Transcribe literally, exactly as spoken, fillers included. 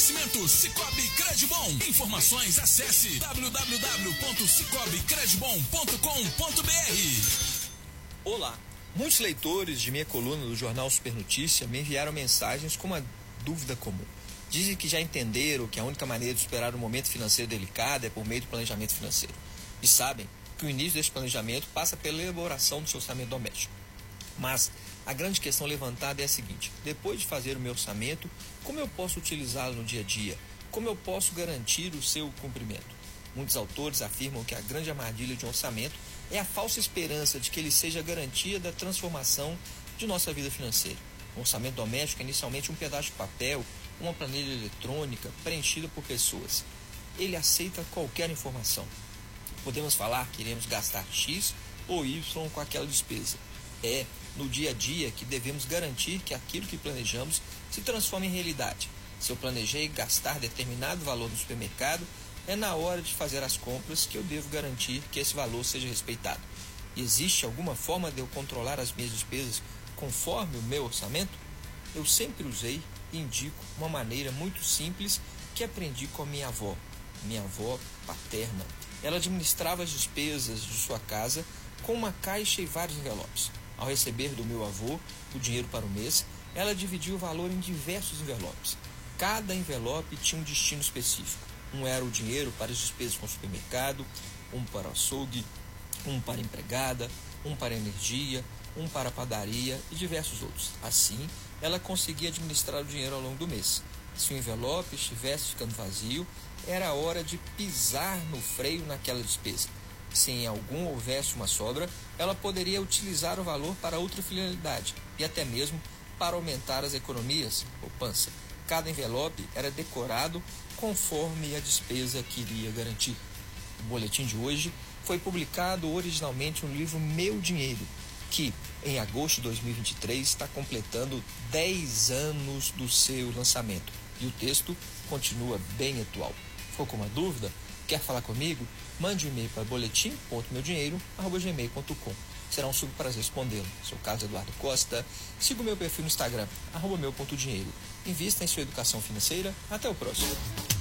Oferecimento Cicobi Credibom. Informações, acesse w w w ponto cicobi credibom ponto com ponto b r. Olá, muitos leitores de minha coluna do jornal Super Notícia me enviaram mensagens com uma dúvida comum. Dizem que já entenderam que a única maneira de superar um momento financeiro delicado é por meio do planejamento financeiro. E sabem que o início deste planejamento passa pela elaboração do seu orçamento doméstico. Mas a grande questão levantada é a seguinte: depois de fazer o meu orçamento, como eu posso utilizá-lo no dia a dia? Como eu posso garantir o seu cumprimento? Muitos autores afirmam que a grande armadilha de um orçamento é a falsa esperança de que ele seja a garantia da transformação de nossa vida financeira. O orçamento doméstico é inicialmente um pedaço de papel, uma planilha eletrônica preenchida por pessoas. Ele aceita qualquer informação. Podemos falar que iremos gastar X ou Y com aquela despesa. É no dia a dia que devemos garantir que aquilo que planejamos se transforme em realidade. Se eu planejei gastar determinado valor no supermercado, é na hora de fazer as compras que eu devo garantir que esse valor seja respeitado. Existe alguma forma de eu controlar as minhas despesas conforme o meu orçamento? Eu sempre usei e indico uma maneira muito simples que aprendi com a minha avó, minha avó paterna. Ela administrava as despesas de sua casa com uma caixa e vários envelopes. Ao receber do meu avô o dinheiro para o mês, ela dividia o valor em diversos envelopes. Cada envelope tinha um destino específico. Um era o dinheiro para as despesas com o supermercado, um para o açougue, um para a empregada, um para a energia, um para a padaria e diversos outros. Assim, ela conseguia administrar o dinheiro ao longo do mês. Se o envelope estivesse ficando vazio, era a hora de pisar no freio naquela despesa. Se em algum houvesse uma sobra, ela poderia utilizar o valor para outra finalidade e até mesmo para aumentar as economias, poupança. Cada envelope era decorado conforme a despesa que iria garantir. O boletim de hoje foi publicado originalmente no livro Meu Dinheiro, que em agosto de dois mil e vinte e três está completando dez anos do seu lançamento. E o texto continua bem atual. Ficou com uma dúvida? Quer falar comigo? Mande um e-mail para boletim ponto meu dinheiro arroba gmail ponto com. Será um super prazer respondê-lo. Sou Carlos Eduardo Costa. Siga o meu perfil no Instagram, arroba meu ponto dinheiro. Invista em sua educação financeira. Até o próximo.